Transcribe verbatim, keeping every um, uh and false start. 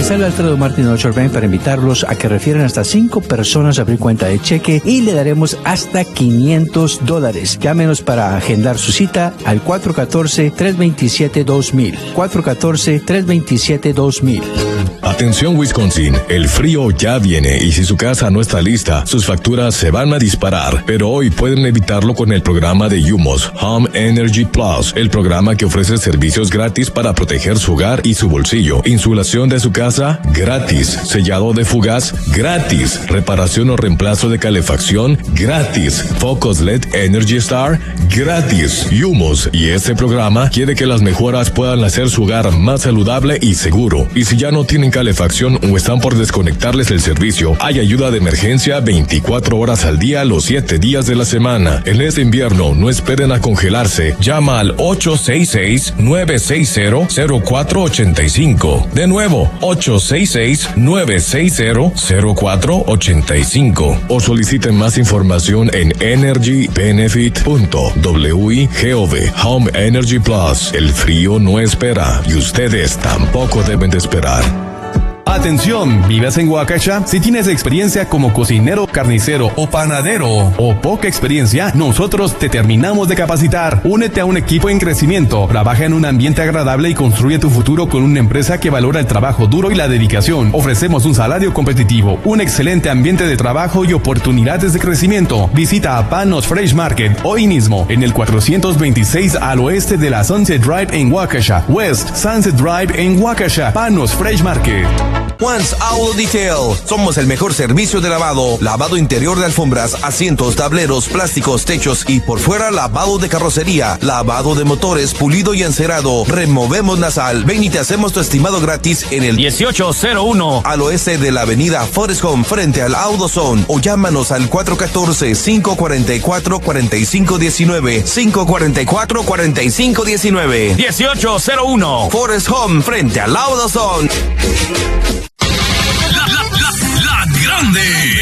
Les habla Alfredo Martín Ochorben para invitarlos a que refieran hasta cinco personas a abrir cuenta de cheque y le daremos hasta quinientos dólares. Llámenos para agendar su cita al cuatro uno cuatro, tres dos siete, dos mil. cuatro uno cuatro, tres dos siete, dos mil. Atención Wisconsin, el frío ya viene y si su casa no está lista, sus facturas se van a disparar. Pero hoy pueden evitarlo con el programa de Yumos, Home Energy Plus, el programa que ofrece servicios gratis para proteger su hogar y su bolsillo. Insulación de su casa, gratis. Sellado de fugaz, gratis. Reparación o reemplazo de calefacción, gratis. Focos L E D Energy Star, gratis. Yumos y este programa quiere que las mejoras puedan hacer su hogar más saludable y seguro. Y si ya no tienen calefacción o están por desconectarles el servicio, hay ayuda de emergencia veinticuatro horas al día, los siete días de la semana. En este invierno, no esperen a congelarse. Llama al ocho seis seis, nueve seis cero, cero cuatro ocho cinco. De nuevo, ocho seis seis, nueve seis cero, cero cuatro ocho cinco. O soliciten más información en energy benefit punto gov. Home Energy Plus. El frío no espera y ustedes tampoco deben de esperar. Atención, ¿vives en Waukesha? Si tienes experiencia como cocinero, carnicero o panadero o poca experiencia, nosotros te terminamos de capacitar. Únete a un equipo en crecimiento, trabaja en un ambiente agradable y construye tu futuro con una empresa que valora el trabajo duro y la dedicación. Ofrecemos un salario competitivo, un excelente ambiente de trabajo y oportunidades de crecimiento. Visita a Panos Fresh Market hoy mismo en el cuatrocientos veintiséis al oeste de la Sunset Drive en Waukesha, West Sunset Drive en Waukesha. Panos Fresh Market. Juan's Auto Detail. Somos el mejor servicio de lavado. Lavado interior de alfombras, asientos, tableros, plásticos, techos y por fuera lavado de carrocería. Lavado de motores, pulido y encerado. Removemos la sal. Ven y te hacemos tu estimado gratis en el dieciocho cero uno al oeste de la avenida Forest Home frente al AutoZone. O llámanos al cuatro uno cuatro, cinco cuatro cuatro, cuatro cinco uno nueve. cinco cuatro cuatro, cuatro cinco uno nueve. dieciocho cero uno Forest Home frente al AutoZone. La, la, la, la grande.